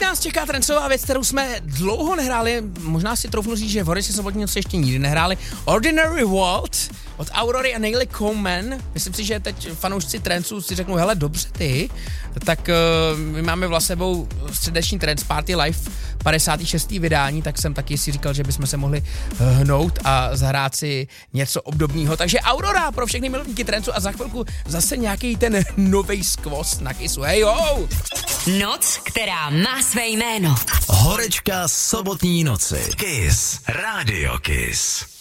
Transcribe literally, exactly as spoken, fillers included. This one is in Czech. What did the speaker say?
nás čeká trencová věc, kterou jsme dlouho nehráli, možná si troufnu říct, že v Horaci sobotní noci ještě nikdy nehráli. Ordinary World od Aurory a Neely Coleman. Myslím si, že teď fanoušci trenců si řeknou, hele, dobře ty, tak uh, my máme vlastně sebou středeční Trance Party Live padesátého šestého vydání, tak jsem taky si říkal, že bychom se mohli hnout a zahrát si něco obdobného. Takže Aurora pro všechny milovníky trencu a za chvilku zase nějaký ten novej skvost na Kissu. Hej ho! Noc, která má své jméno. Horečka sobotní noci. Kiss. Radio Kiss.